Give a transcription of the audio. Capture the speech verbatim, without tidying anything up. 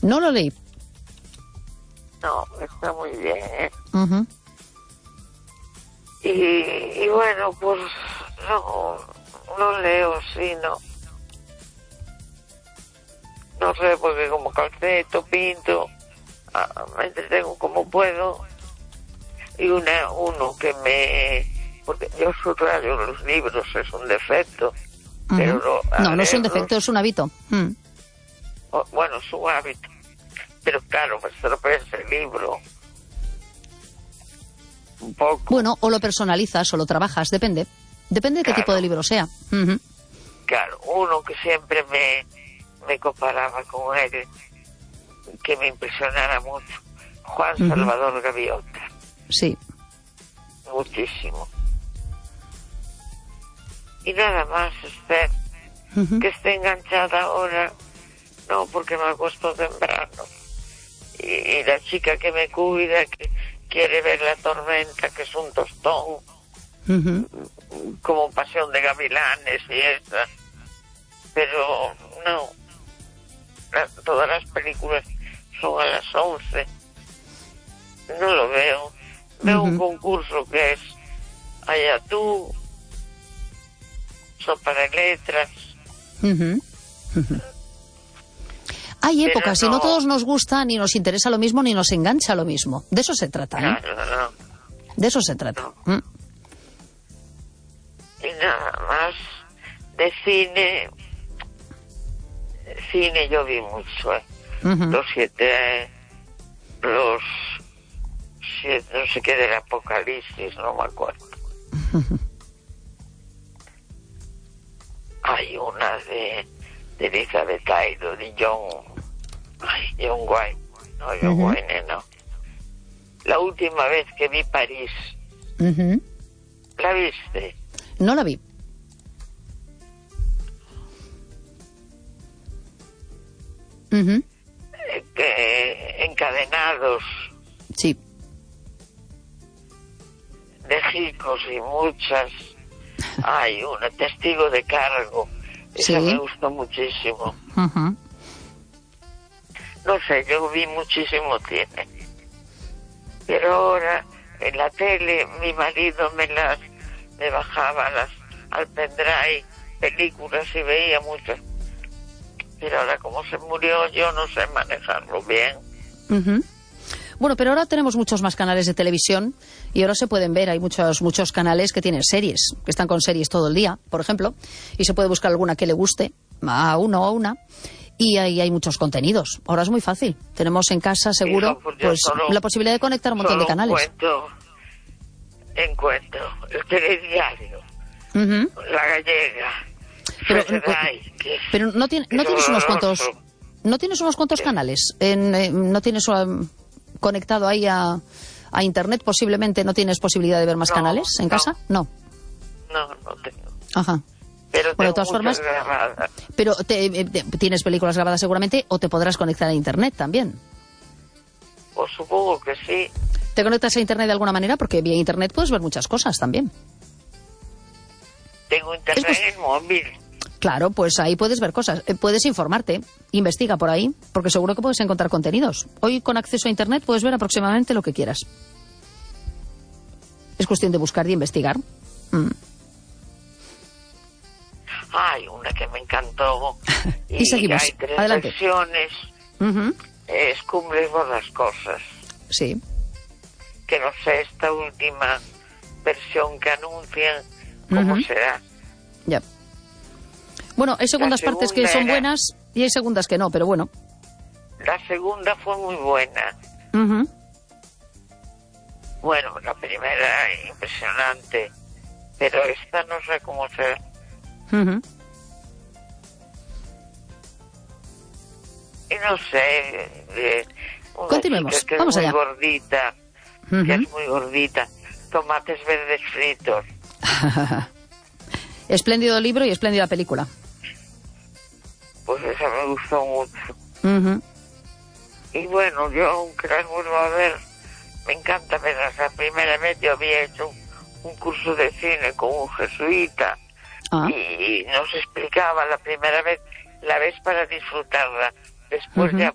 No lo leí. No, está muy bien, ¿eh? Uh-huh. Y, y bueno, pues no, no leo, sí, no. No sé, porque como calceto, pinto, ah, me entretengo como puedo. Y una, uno que me... Porque yo subrayo los libros, es un defecto. Uh-huh. Pero no, no, no es un leerlos, defecto, es un hábito. Mm. o, bueno, es un hábito. Pero claro, me estropeas el libro. Un poco. Bueno, o lo personalizas o lo trabajas, depende. Depende de qué Claro. tipo de libro sea. Uh-huh. Claro, uno que siempre me, me comparaba con él, que me impresionara mucho, Juan Uh-huh. Salvador Gaviota. Sí. Muchísimo. Y nada más, Esther, Uh-huh. que esté enganchada ahora, no, porque me acuesto temprano. Y, y la chica que me cuida, que quiere ver La Tormenta, que es un tostón, Uh-huh. como Pasión de Gavilanes y esa. Pero no, la, todas las películas son a las once. No lo veo. Veo Uh-huh. un concurso que es Allá tú, Sopa de Letras. Uh-huh. Uh-huh. Hay Pero épocas, y no no- todos nos gusta, ni nos interesa lo mismo, ni nos engancha lo mismo. De eso se trata, ¿eh? Claro, no. De eso se trata. Mm. Y nada más. De cine, cine yo vi mucho, ¿eh? Ujú. Los siete, los siete, no sé qué del Apocalipsis, no me acuerdo. Hay una de, de Elizabeth Taylor, de John, ay, John Wayne, no, John Ujú. Wayne, no. La última vez que vi París, Ujú. ¿la viste? No la vi. Ujú. Eh, que encadenados Sí. de ricos y muchas. Hay una testigo de cargo. Esa Sí. me gustó muchísimo. Ujú. No sé, yo vi muchísimo cine. Pero ahora en la tele mi marido me las me bajaba las al pendrive películas y veía muchas. Pero ahora como se murió yo no sé manejarlo bien. Ujú. Bueno, pero ahora tenemos muchos más canales de televisión y ahora se pueden ver. Hay muchos muchos canales que tienen series, que están con series todo el día, por ejemplo, y se puede buscar alguna que le guste a uno o a una. Y ahí hay muchos contenidos. Ahora es muy fácil. Tenemos en casa, seguro, Hijo, pues yo pues solo- la posibilidad de conectar un montón de Solo canales. encuentro, encuentro el telediario, Ujú. La Gallega, Pero, Federay, que es- Pero no, tiene, que no es tienes unos cuantos, horroroso. no tienes unos cuantos canales. En, eh, no tienes um, conectado ahí a, a internet, posiblemente no tienes posibilidad de ver más No, canales en no. casa. No. No, no tengo. Ajá. Pero Bueno, de tengo todas formas- muchas grabadas. Pero te- eh, te- tienes películas grabadas seguramente o te podrás conectar a internet también. Pues supongo que sí. ¿Te conectas a internet de alguna manera? Porque vía internet puedes ver muchas cosas también. Tengo internet Es en el móvil. Claro, pues ahí puedes ver cosas. Eh, Puedes informarte, investiga por ahí, porque seguro que puedes encontrar contenidos. Hoy con acceso a internet puedes ver aproximadamente lo que quieras. Es cuestión de buscar y investigar. Mm. Hay una que me encantó. Y seguimos. hay tres Adelante. versiones. Ujú. Es Cumbres Borrascosas. Sí. Que no sé esta última versión que anuncian cómo Ujú. será. Ya. Bueno, hay segundas La partes que segunda son era- buenas y hay segundas que no, pero bueno. La segunda fue muy buena. Ujú. Bueno, la primera impresionante. Pero esta no sé cómo será. Ujú. Y no sé. Eh, una Continuemos, chica que vamos es muy allá. gordita. Que Ujú. es muy gordita. Tomates verdes fritos. Espléndido libro y espléndida película. Pues esa me gustó mucho. Ujú. Y bueno, yo aunque las vuelvo a ver, me encanta verlas. La primera vez yo había hecho un, un curso de cine con un jesuita Ah. y nos explicaba la primera vez, la ves para disfrutarla. Después Ujú. ya